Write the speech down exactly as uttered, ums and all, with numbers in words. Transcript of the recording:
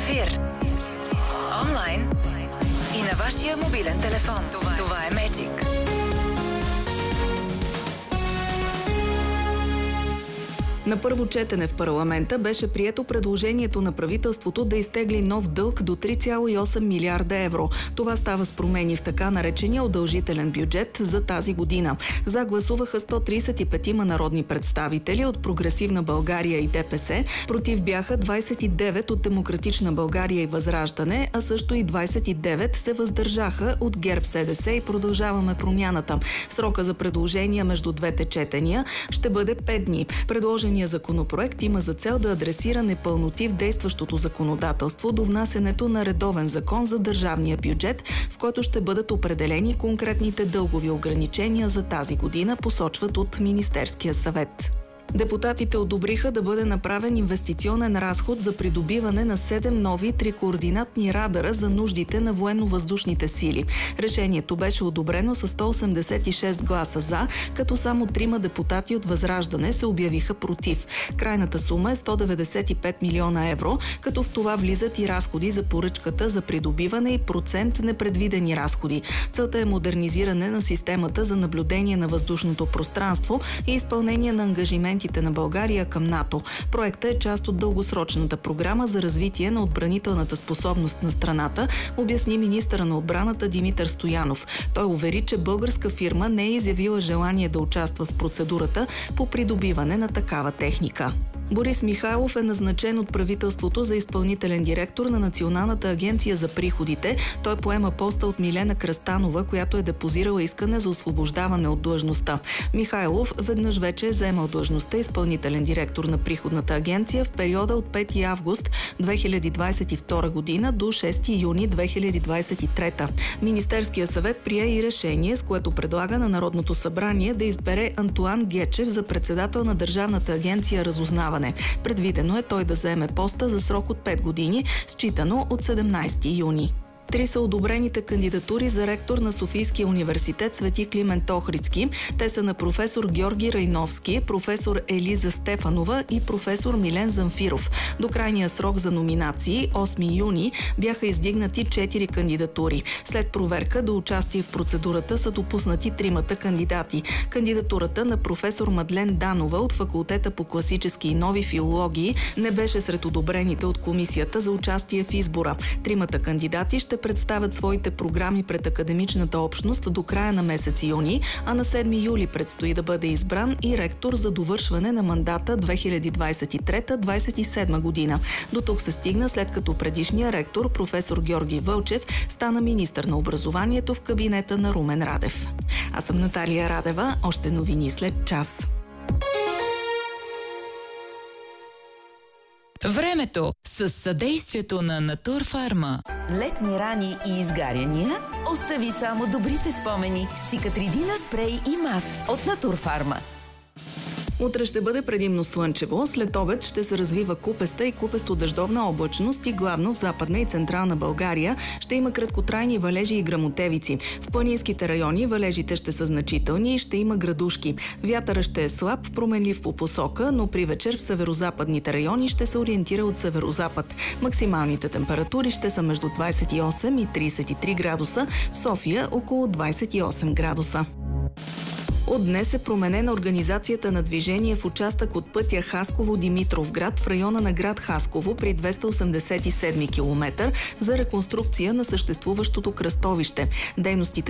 ефир. Онлайн и на вашия мобилен телефон. Това, Това е Magic. На първо четене в парламента беше прието предложението на правителството да изтегли нов дълг до три цяло и осем милиарда евро. Това става с промени в така наречения удължителен бюджет за тази година. За гласуваха сто тридесет и пет народни представители от Прогресивна България и ДПС. Против бяха двадесет и девет от Демократична България и Възраждане, а също и двадесет и девет се въздържаха от ГЕРБ, СДС и Продължаваме промяната. Срока за предложения между двете четения ще бъде пет дни. Предложен законопроект има за цел да адресира непълноти в действащото законодателство до внасянето на редовен закон за държавния бюджет, в който ще бъдат определени конкретните дългови ограничения за тази година, посочват от Министерския съвет. Депутатите одобриха да бъде направен инвестиционен разход за придобиване на седем нови трикоординатни радара за нуждите на военно-въздушните сили. Решението беше одобрено с сто осемдесет и шест гласа за, като само трима депутати от Възраждане се обявиха против. Крайната сума е сто деветдесет и пет милиона евро, като в това влизат и разходи за поръчката за придобиване и процент непредвидени разходи. Целта е модернизиране на системата за наблюдение на въздушното пространство и изпълнение на ангажименти на България към НАТО. Проектът е част от дългосрочната програма за развитие на отбранителната способност на страната, обясни министъра на отбраната Димитър Стоянов. Той увери, че българска фирма не е изявила желание да участва в процедурата по придобиване на такава техника. Борис Михайлов е назначен от правителството за изпълнителен директор на Националната агенция за приходите. Той поема поста от Милена Кръстанова, която е депозирала искане за освобождаване от длъжността. Михайлов веднъж вече е заемал длъжността изпълнителен директор на приходната агенция в периода от пети август две хиляди двадесет и втора година до шести юни две хиляди двадесет и трета. Министерския съвет прие и решение, с което предлага на Народното събрание да избере Антоан Гечев за председател на Държавната агенция Разузнаване. Предвидено е той да заеме поста за срок от пет години, считано от седемнадесети юни. Три са одобрените кандидатури за ректор на Софийския университет Свети Климент Охридски. Те са на професор Георги Райновски, професор Елиза Стефанова и професор Милен Замфиров. До крайния срок за номинации, осми юни, бяха издигнати четири кандидатури. След проверка до участие в процедурата са допуснати тримата кандидати. Кандидатурата на професор Мадлен Данова от факултета по класически и нови филологии не беше сред одобрените от комисията за участие в избора. Тримата кандидати ще представят своите програми пред академичната общност до края на месец юни, а на седми юли предстои да бъде избран и ректор за довършване на мандата две хиляди двадесет и трета - двадесет и седма година. До тук се стигна след като предишния ректор, професор Георги Вълчев, стана министър на образованието в кабинета на Румен Радев. Аз съм Наталия Радева. Още новини след час. Времето с съдействието на Натурфарма. Летни рани и изгаряния? Остави само добрите спомени с Цикатридина спрей и мас от Натурфарма. Утре ще бъде предимно слънчево, след обед ще се развива купеста и купесто-дъждовна облачност и главно в Западна и Централна България ще има краткотрайни валежи и гръмотевици. В планинските райони валежите ще са значителни и ще има градушки. Вятъра ще е слаб, променлив по посока, но при вечер в северозападните райони ще се ориентира от северозапад. Максималните температури ще са между двадесет и осем и тридесет и три градуса, в София около двадесет и осем градуса. От днес е променена организацията на движение в участък от пътя Хасково-Димитровград в района на град Хасково при двеста осемдесет и седми километър за реконструкция на съществуващото кръстовище. Дейностите